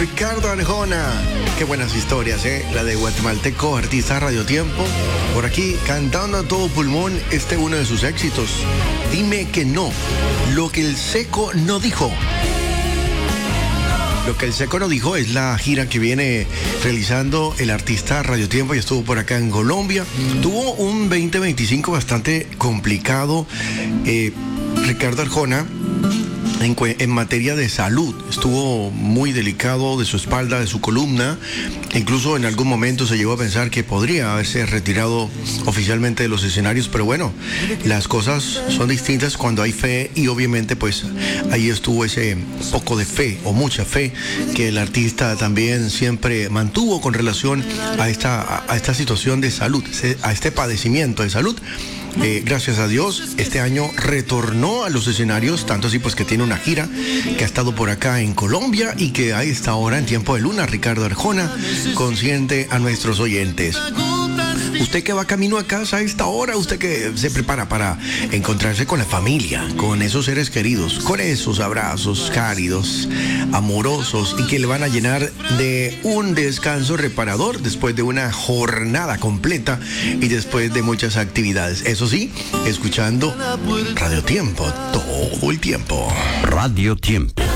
Ricardo Arjona. Qué buenas historias, ¿eh? La de guatemalteco, artista Radio Tiempo. Por aquí, cantando a todo pulmón, uno de sus éxitos. Dime que no. Lo que el seco no dijo. Lo que el seco no dijo es la gira que viene realizando el artista Radio Tiempo y estuvo por acá en Colombia. Tuvo un 2025 bastante complicado, Ricardo Arjona, en materia de salud. Estuvo muy delicado de su espalda, de su columna. Incluso en algún momento se llegó a pensar que podría haberse retirado oficialmente de los escenarios, pero bueno, las cosas son distintas cuando hay fe y obviamente pues ahí estuvo ese poco de fe o mucha fe que el artista también siempre mantuvo con relación a esta situación de salud, a este padecimiento de salud. Gracias a Dios, este año retornó a los escenarios, tanto así pues que tiene una gira que ha estado por acá en Colombia y que a esta hora en Tiempo de Luna, Ricardo Arjona consiente a nuestros oyentes. Usted que va camino a casa a esta hora, usted que se prepara para encontrarse con la familia, con esos seres queridos, con esos abrazos cálidos, amorosos y que le van a llenar de un descanso reparador después de una jornada completa y después de muchas actividades. Eso sí, escuchando Radio Tiempo todo el tiempo. Radio Tiempo.